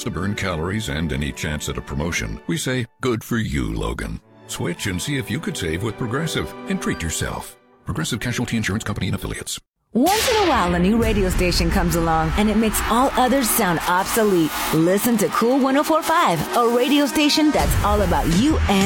to burn calories and any chance at a promotion, we say, good for you, Logan. Switch and see if you could save with Progressive and treat yourself. Progressive Casualty Insurance Company and Affiliates. Once in a while, a new radio station comes along and it makes all others sound obsolete. Listen to Cool 104.5, a radio station that's all about you and